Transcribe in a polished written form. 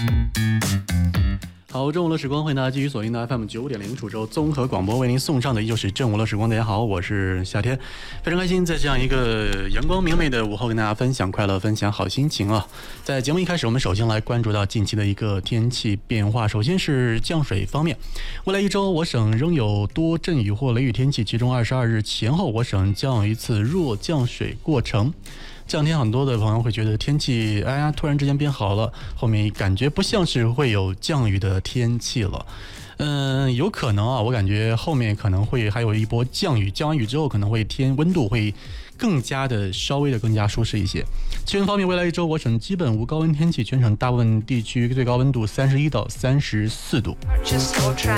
好，正午的时光，欢迎大家继续锁定的 FM 9.0楚州综合广播，为您送上的依旧是正午的时光。大家好，我是夏天，非常开心在这样一个阳光明媚的午后跟大家分享快乐，分享好心情啊。在节目一开始，我们首先来关注到近期的一个天气变化。首先是降水方面，未来一周我省仍有多阵雨或雷雨天气，其中22日前后我省将有一次弱降水过程。这两天很多的朋友会觉得天气突然之间变好了，后面感觉不像是会有降雨的天气了。有可能啊，我感觉后面可能会还有一波降雨，降完雨之后可能会温度会更加的稍微的更加舒适一些。气温方面，未来一周我省基本无高温天气，全省大部分地区最高温度31到34度。